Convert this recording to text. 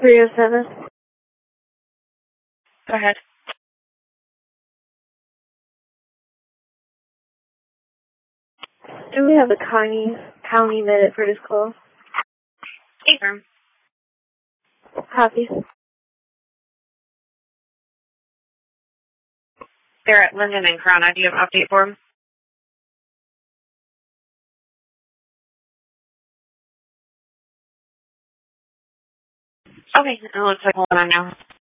307. Go ahead. Do we have a county minute for this call? Affirm. Copy. They're at Linden and Corona. Do you have an update for them? Okay, it looks like hold on now.